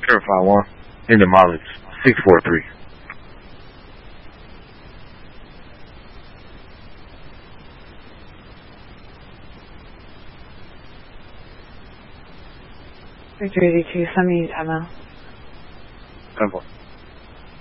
Verify 1. Engine mileage 643. Victor 82, send me time out. 10-4.